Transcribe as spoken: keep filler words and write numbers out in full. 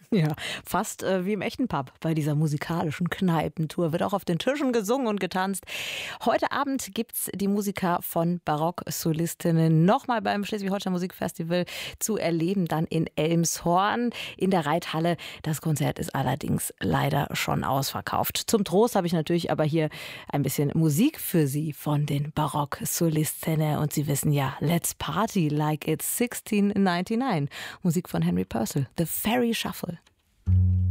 Ja, fast äh, wie im echten Pub bei dieser musikalischen Kneipentour. Wird auch auf den Tischen gesungen und getanzt. Heute Abend gibt's die Musiker von Barock-Solistinnen nochmal beim Schleswig-Holstein Musikfestival zu erleben, dann in Elmshorn in der Reithalle. Das Konzert ist allerdings leider schon ausverkauft. Zum Trost habe ich natürlich aber hier ein bisschen Musik für Sie von den Barock-Solistinnen. Und Sie wissen ja, let's party like it's sixteen ninety-nine. Musik von Henry Purcell, The Fairy Shuffle.